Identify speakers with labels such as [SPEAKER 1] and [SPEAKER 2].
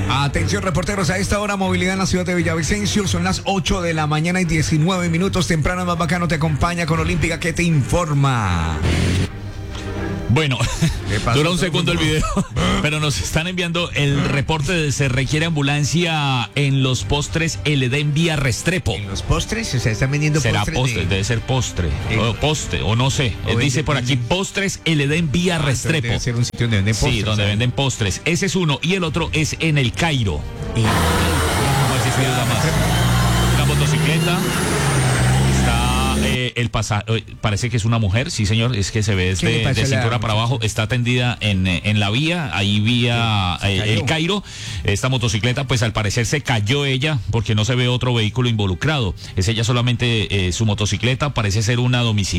[SPEAKER 1] Atención, reporteros, a esta hora movilidad en la ciudad de Villavicencio. Son las 8 de la mañana y 19 minutos. Temprano más bacano te acompaña con Olímpica que te informa.
[SPEAKER 2] Bueno, dura un segundo el video, pero nos están enviando el reporte de se requiere ambulancia en los postres LD en vía Restrepo.
[SPEAKER 1] ¿En los postres? O sea, están vendiendo
[SPEAKER 2] será
[SPEAKER 1] postres.
[SPEAKER 2] Postre, debe ser postre, o poste, o no sé. Dice por aquí, postres LD en vía Restrepo.
[SPEAKER 1] Debe ser un sitio donde venden postres.
[SPEAKER 2] Sí, donde venden postres. Ese es uno, y el otro es en el Cairo. Vamos a ver si se ayuda más. Una motocicleta. Parece que es una mujer, sí señor, es que se ve de cintura para abajo, está tendida en la vía, ahí vía el Cairo. Esta motocicleta, pues al parecer se cayó ella, porque no se ve otro vehículo involucrado, es ella solamente su motocicleta, parece ser una domiciliaria.